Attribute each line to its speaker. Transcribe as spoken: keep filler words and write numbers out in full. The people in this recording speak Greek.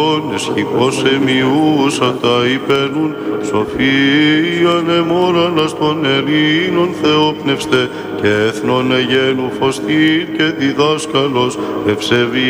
Speaker 1: Εσχικός εμιούσα τα υπερούν, σοφίαν εμόρανας των Ελλήνων θεόπνευστε, και έθνον εγένου φωστήρ και διδάσκαλος, ευσεβή